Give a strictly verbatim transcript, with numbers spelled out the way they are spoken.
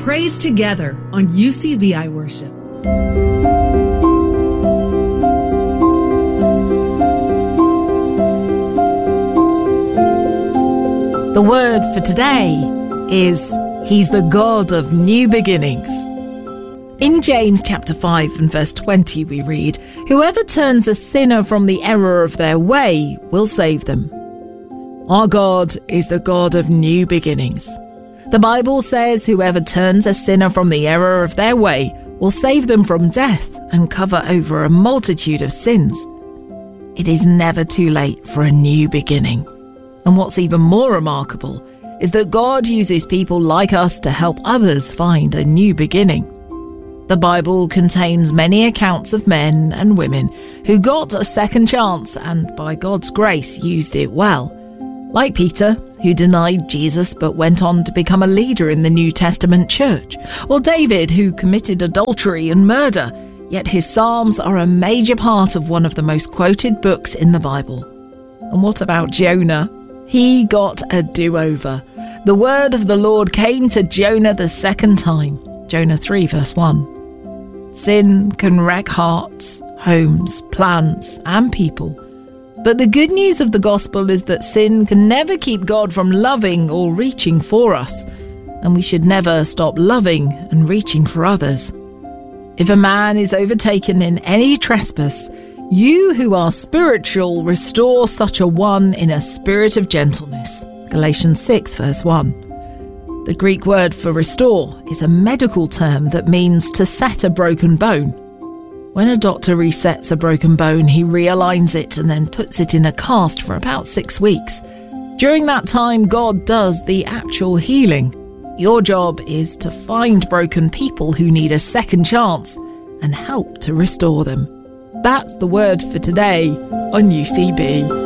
praise together on U C V I Worship. The word for today is He's the God of new beginnings. In James chapter five and verse twenty we read, "Whoever turns a sinner from the error of their way will save them." Our God is the God of new beginnings. The Bible says whoever turns a sinner from the error of their way will save them from death and cover over a multitude of sins. It is never too late for a new beginning. And what's even more remarkable is that God uses people like us to help others find a new beginning. The Bible contains many accounts of men and women who got a second chance and by God's grace used it well. Like Peter, who denied Jesus but went on to become a leader in the New Testament church. Or David, who committed adultery and murder, yet his Psalms are a major part of one of the most quoted books in the Bible. And what about Jonah? He got a do-over. The word of the Lord came to Jonah the second time. Jonah three verse one. Sin can wreck hearts, homes, plans, and people. But the good news of the gospel is that sin can never keep God from loving or reaching for us, and we should never stop loving and reaching for others. If a man is overtaken in any trespass, you who are spiritual restore such a one in a spirit of gentleness. Galatians six verse one. The Greek word for restore is a medical term that means to set a broken bone. When a doctor resets a broken bone, he realigns it and then puts it in a cast for about six weeks. During that time, God does the actual healing. Your job is to find broken people who need a second chance and help to restore them. That's the word for today on U C B.